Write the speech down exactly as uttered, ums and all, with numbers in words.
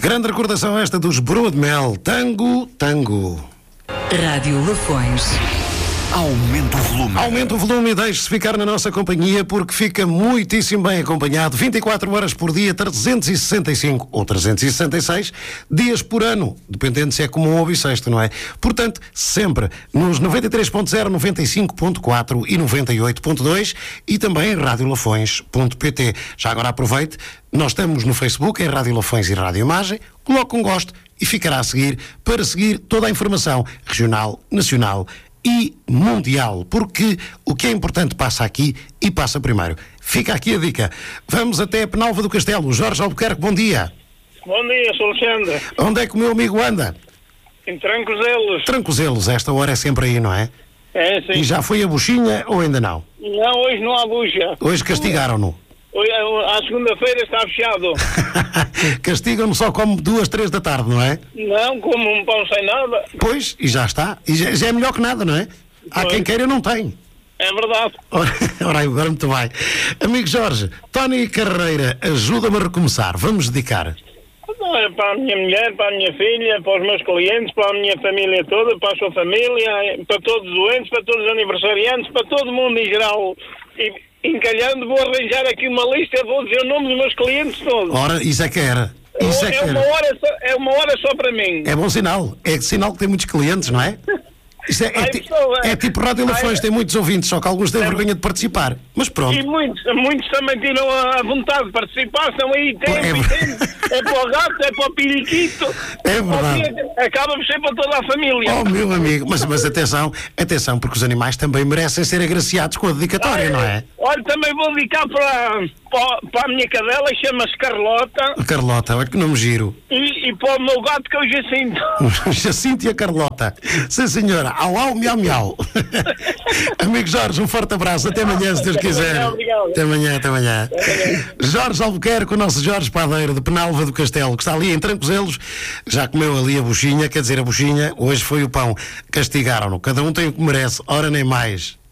Grande recordação esta dos Broa de Mel. Tango, tango. Rádio Lafões. Aumenta o volume. Aumenta o volume e deixe-se ficar na nossa companhia, porque fica muitíssimo bem acompanhado, vinte e quatro horas por dia, trezentos e sessenta e cinco ou trezentos e sessenta e seis dias por ano, dependendo se é comum ou bissexto, não é? Portanto, sempre nos noventa e três ponto zero, noventa e cinco ponto quatro e noventa e oito ponto dois e também em rádio lafões ponto pt. Já agora aproveite, nós estamos no Facebook, em Rádio Lafões e Rádio Imagem, coloque um gosto e ficará a seguir para seguir toda a informação regional, nacional e mundial, porque o que é importante passa aqui e passa primeiro. Fica aqui a dica. Vamos até Penalva do Castelo. Jorge Albuquerque, bom dia. Bom dia, sou Alexandre. Onde é que o meu amigo anda? Em Trancoselos. Trancoselos, esta hora é sempre aí, não é? É, sim. E já foi a buchinha ou ainda não? Não, hoje não há bucha. Hoje castigaram-no. Hoje, à segunda-feira está fechado. Castigam-no só como duas, três da tarde, não é? Não, como um pão sem nada. Pois, e já está. E já, já é melhor que nada, não é? Há Pois. quem queira não tem. É verdade. Ora, ora, agora muito bem. Amigo Jorge, Tony Carreira, ajuda-me a recomeçar. Vamos dedicar. Não, é para a minha mulher, para a minha filha, para os meus clientes, para a minha família toda, para a sua família, para todos os doentes, para todos os aniversariantes, para todo mundo em geral. E encalhando, vou arranjar aqui uma lista, vou dizer o nome dos meus clientes todos. Ora, isso é que era. Isso é que é, uma era. hora só, é uma hora só para mim. É bom sinal. É sinal que tem muitos clientes, não é? Isso é, é, Ai, ti- pessoal, é- é tipo Rádio Lafões, Ai, tem muitos ouvintes, só que alguns têm é- vergonha de participar. Mas pronto. E muitos, muitos também tiram a vontade de participar, estão aí tempo É e ver- tempo. É para o gato, é para o periquito. É verdade. Ao fim, acaba por ser para toda a família. Oh, meu amigo, mas, mas atenção, atenção, porque os animais também merecem ser agraciados com a dedicatória, não é? Olha, também vou dedicar para, para, para a minha cadela, chama-se Carlota, A Carlota, olha que nome giro. e, e para o meu gato, que é o Jacinto. Jacinto e a Carlota. Sim, senhora. Au, au, miau, miau. Amigo Jorge, um forte abraço. Até amanhã, se Deus Até amanhã, quiser. obrigado. Até amanhã, até amanhã. Jorge Albuquerque, o nosso Jorge Padeiro, de Penalva do Castelo, que está ali em Trancoselos, já comeu ali a buchinha, quer dizer, a buchinha, hoje foi o pão. Castigaram-no. Cada um tem o que merece, ora nem mais.